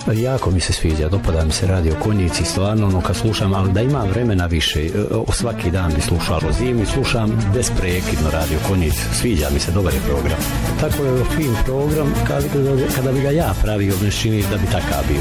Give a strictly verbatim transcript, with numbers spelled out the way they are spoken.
Jako mi se sviđa, dopada mi se Radio Konjici, stvarno ono kad slušam, ali da imam vremena više, svaki dan bi slušao zimi, slušam besprekidno Radio Konjic, sviđa mi se, dobar je program. Tako je fin program, kada, kada bi ga ja pravio, ne čini da bi takav bio.